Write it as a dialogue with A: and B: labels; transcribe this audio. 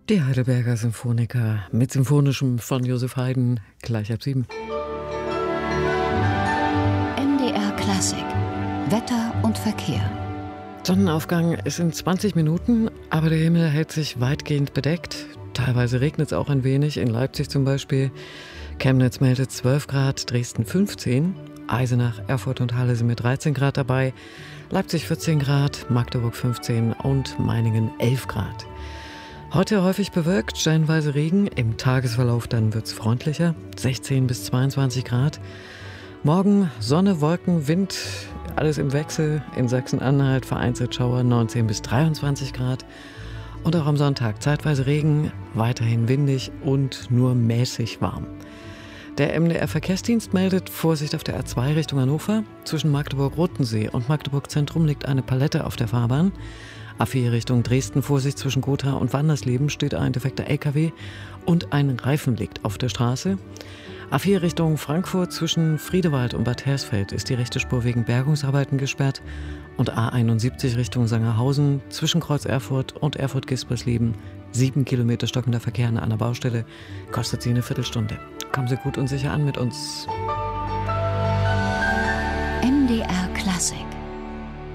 A: Die Heidelberger Symphoniker mit Symphonischem von Joseph Haydn, gleich ab 7.
B: MDR Klassik, Wetter und Verkehr.
A: Sonnenaufgang ist in 20 Minuten, aber der Himmel hält sich weitgehend bedeckt. Teilweise regnet es auch ein wenig, in Leipzig zum Beispiel. Chemnitz meldet 12 Grad, Dresden 15, Eisenach, Erfurt und Halle sind mit 13 Grad dabei, Leipzig 14 Grad, Magdeburg 15 und Meiningen 11 Grad. Heute häufig bewölkt, stellenweise Regen, im Tagesverlauf dann wird es freundlicher, 16 bis 22 Grad. Morgen Sonne, Wolken, Wind, alles im Wechsel, in Sachsen-Anhalt vereinzelt Schauer, 19 bis 23 Grad. Und auch am Sonntag zeitweise Regen, weiterhin windig und nur mäßig warm. Der MDR-Verkehrsdienst meldet Vorsicht auf der A2 Richtung Hannover. Zwischen Magdeburg-Rotensee und Magdeburg-Zentrum liegt eine Palette auf der Fahrbahn. A4 Richtung Dresden, Vorsicht zwischen Gotha und Wandersleben, steht ein defekter LKW und ein Reifen liegt auf der Straße. A4 Richtung Frankfurt zwischen Friedewald und Bad Hersfeld ist die rechte Spur wegen Bergungsarbeiten gesperrt. Und A71 Richtung Sangerhausen zwischen Kreuz Erfurt und Erfurt-Gispersleben 7 Kilometer stockender Verkehr an einer Baustelle, kostet sie eine Viertelstunde. Kommen Sie gut und sicher an mit uns.
B: MDR Klassik.